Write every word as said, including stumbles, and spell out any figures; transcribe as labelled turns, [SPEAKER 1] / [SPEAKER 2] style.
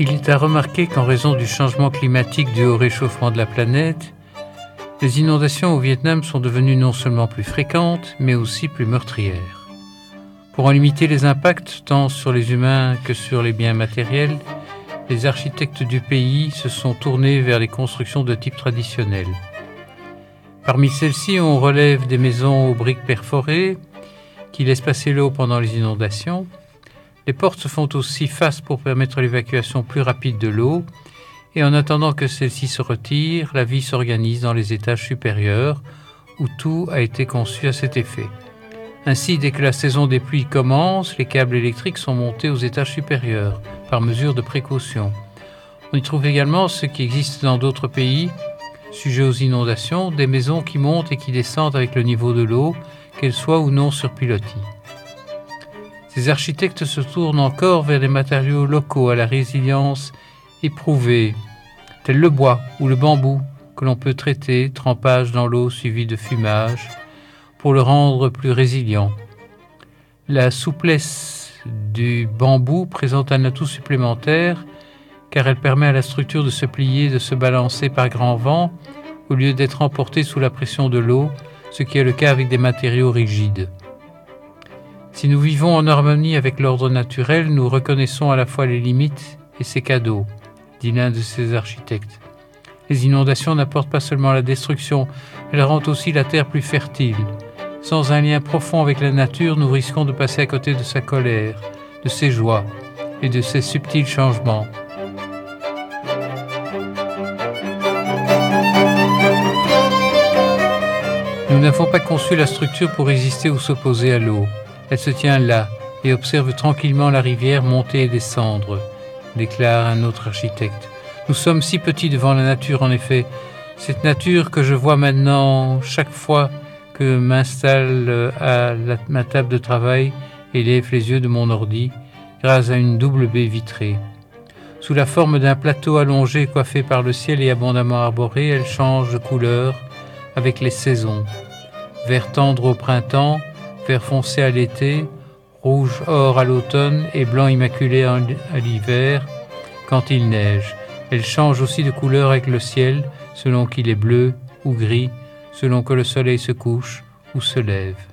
[SPEAKER 1] Il est à remarquer qu'en raison du changement climatique dû au réchauffement de la planète, les inondations au Vietnam sont devenues non seulement plus fréquentes, mais aussi plus meurtrières. Pour en limiter les impacts tant sur les humains que sur les biens matériels, les architectes du pays se sont tournés vers les constructions de type traditionnel. Parmi celles-ci, on relève des maisons aux briques perforées qui laissent passer l'eau pendant les inondations. Les portes se font aussi face pour permettre l'évacuation plus rapide de l'eau, et en attendant que celle-ci se retire, la vie s'organise dans les étages supérieurs, où tout a été conçu à cet effet. Ainsi, dès que la saison des pluies commence, les câbles électriques sont montés aux étages supérieurs, par mesure de précaution. On y trouve également ce qui existe dans d'autres pays, sujets aux inondations, des maisons qui montent et qui descendent avec le niveau de l'eau, qu'elles soient ou non sur pilotis. Ces architectes se tournent encore vers des matériaux locaux à la résilience éprouvée, tels le bois ou le bambou, que l'on peut traiter, trempage dans l'eau suivi de fumage, pour le rendre plus résilient. La souplesse du bambou présente un atout supplémentaire, car elle permet à la structure de se plier, de se balancer par grand vent, au lieu d'être emportée sous la pression de l'eau, ce qui est le cas avec des matériaux rigides. Si nous vivons en harmonie avec l'ordre naturel, nous reconnaissons à la fois les limites et ses cadeaux, dit l'un de ses architectes. Les inondations n'apportent pas seulement la destruction, elles rendent aussi la terre plus fertile. Sans un lien profond avec la nature, nous risquons de passer à côté de sa colère, de ses joies et de ses subtils changements. Nous n'avons pas conçu la structure pour résister ou s'opposer à l'eau. Elle se tient là et observe tranquillement la rivière monter et descendre, déclare un autre architecte. Nous sommes si petits devant la nature, en effet. Cette nature que je vois maintenant chaque fois que m'installe à la, ma table de travail et lève les yeux de mon ordi, grâce à une double baie vitrée. Sous la forme d'un plateau allongé coiffé par le ciel et abondamment arboré, elle change de couleur avec les saisons. Vert tendre au printemps, vert foncé à l'été, rouge or à l'automne et blanc immaculé à l'hiver quand il neige. Elle change aussi de couleur avec le ciel, selon qu'il est bleu ou gris, selon que le soleil se couche ou se lève.